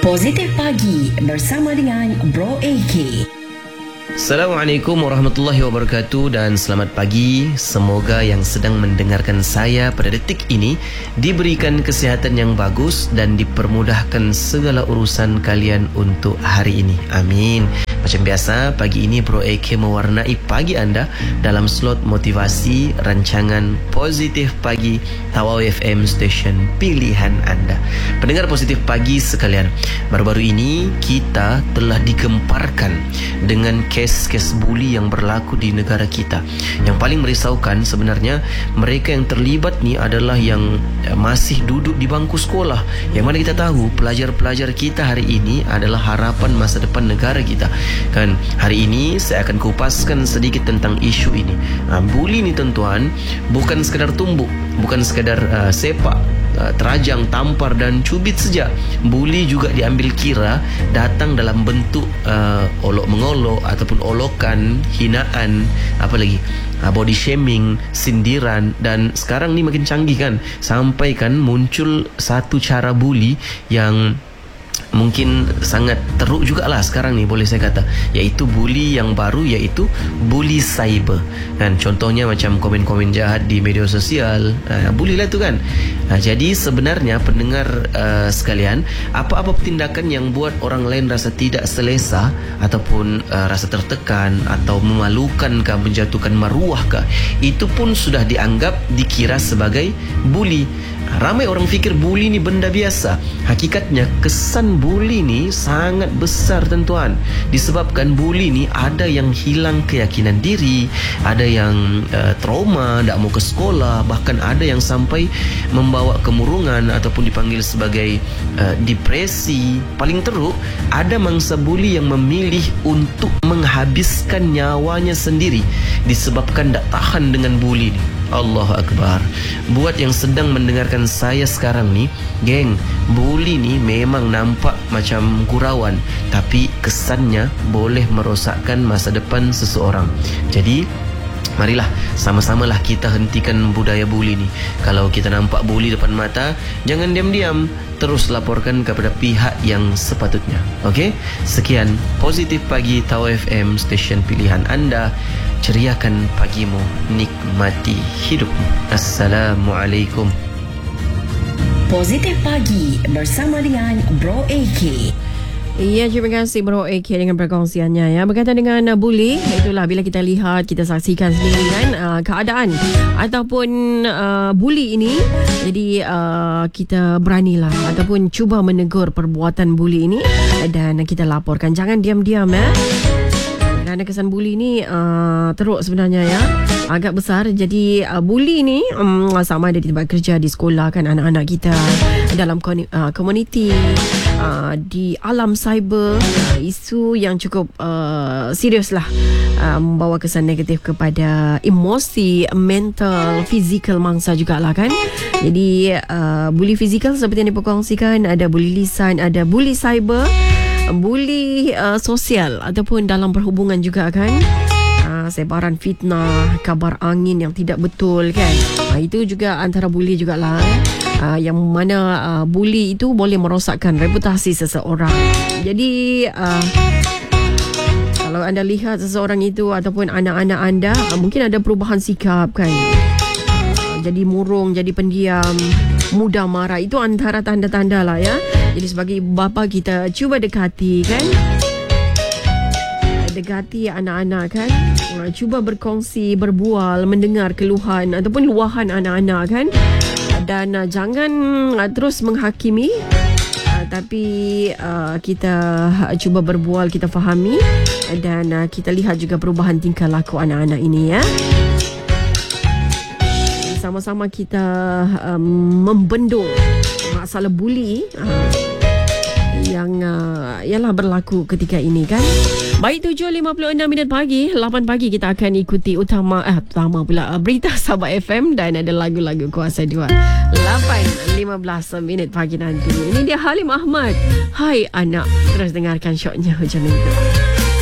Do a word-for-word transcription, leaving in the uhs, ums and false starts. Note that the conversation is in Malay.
Positif Pagi bersama dengan Bro A K. Assalamualaikum warahmatullahi wabarakatuh dan selamat pagi. Semoga yang sedang mendengarkan saya pada detik ini diberikan kesihatan yang bagus dan dipermudahkan segala urusan kalian untuk hari ini. Amin. Macam biasa, pagi ini Bro A K mewarnai pagi anda dalam slot motivasi rancangan Positif Pagi Tawau F M Station pilihan anda. Pendengar Positif Pagi sekalian, baru-baru ini kita telah digemparkan dengan kes-kes buli yang berlaku di negara kita. Yang paling merisaukan sebenarnya, mereka yang terlibat ni adalah yang masih duduk di bangku sekolah, yang mana kita tahu pelajar-pelajar kita hari ini adalah harapan masa depan negara kita. Kan, hari ini saya akan kupaskan sedikit tentang isu ini. Ha, buli ni tuan-tuan bukan sekadar tumbuk, bukan sekadar uh, sepak, uh, terajang, tampar dan cubit saja. Buli juga diambil kira datang dalam bentuk uh, olok-mengolok ataupun olokan, hinaan, apa lagi, uh, body shaming, sindiran. Dan sekarang ni makin canggih kan, sampai kan muncul satu cara buli yang mungkin sangat teruk jugalah sekarang ni, boleh saya kata, iaitu buli yang baru, iaitu buli cyber kan. Contohnya macam komen-komen jahat di media sosial, uh, buli lah tu kan. uh, Jadi sebenarnya pendengar uh, sekalian, apa-apa tindakan yang buat orang lain rasa tidak selesa ataupun uh, rasa tertekan atau memalukan kah, menjatuhkan maruah kah, itu pun sudah dianggap, dikira sebagai buli. Ramai orang fikir buli ni benda biasa. Hakikatnya kesan buli ni sangat besar tuan-tuan. Disebabkan buli ni ada yang hilang keyakinan diri, ada yang uh, trauma, tak mau ke sekolah, bahkan ada yang sampai membawa kemurungan ataupun dipanggil sebagai uh, depresi. Paling teruk, ada mangsa buli yang memilih untuk menghabiskan nyawanya sendiri disebabkan tak tahan dengan buli ni. Allahu Akbar. Buat yang sedang mendengarkan saya sekarang ni, geng, buli ni memang nampak macam gurauan, tapi kesannya boleh merosakkan masa depan seseorang. Jadi marilah sama-samalah kita hentikan budaya buli ni. Kalau kita nampak buli depan mata, jangan diam-diam, terus laporkan kepada pihak yang sepatutnya. Okey? Sekian Positif Pagi Tawau F M, stesen pilihan anda. Ceriakan pagimu, nikmati hidupmu. Assalamualaikum. Positif Pagi bersama dengan Bro A K. Ya, terima kasih Bro A K dengan perkongsiannya ya. Berkaitan dengan uh, buli, itulah bila kita lihat, kita saksikan sendiri kan uh, keadaan ataupun uh, buli ini. Jadi uh, kita beranilah ataupun cuba menegur perbuatan buli ini dan kita laporkan. Jangan diam-diam ya. Kerana kesan buli ni uh, teruk sebenarnya ya, agak besar. Jadi uh, buli ni um, sama ada di tempat kerja, di sekolah kan, anak-anak kita, dalam uh, komuniti, uh, di alam cyber, uh, isu yang cukup uh, serius lah, uh, membawa kesan negatif kepada emosi, mental, fizikal mangsa jugalah kan. Jadi uh, buli fizikal seperti yang diperkongsikan, ada buli lisan, ada buli cyber, buli uh, sosial ataupun dalam perhubungan juga kan. Uh, sebaran fitnah, kabar angin yang tidak betul kan. Uh, itu juga antara buli jugalah. Uh, yang mana uh, buli itu boleh merosakkan reputasi seseorang. Jadi uh, kalau anda lihat seseorang itu ataupun anak-anak anda, uh, mungkin ada perubahan sikap kan. Uh, jadi murung, jadi pendiam, mudah marah. Itu antara tanda-tanda lah ya. Jadi sebagai ibu bapa, kita cuba dekati kan, dekati anak-anak kan, cuba berkongsi, berbual, mendengar keluhan ataupun luahan anak-anak kan. Dan uh, jangan uh, terus menghakimi, uh, tapi uh, kita uh, cuba berbual, kita fahami, dan uh, kita lihat juga perubahan tingkah laku anak-anak ini ya. Sama-sama kita um, membendung masalah buli uh, yang uh, ialah berlaku ketika ini kan. Baik, tujuh lima puluh enam minit pagi, lapan pagi kita akan ikuti utama eh utama pula uh, berita Sabah F M dan ada lagu-lagu kuasa dua. lapan lima belas minit pagi nanti. Ini dia Halim Ahmad, Hai Anak. Terus dengarkan shotnya macam itu.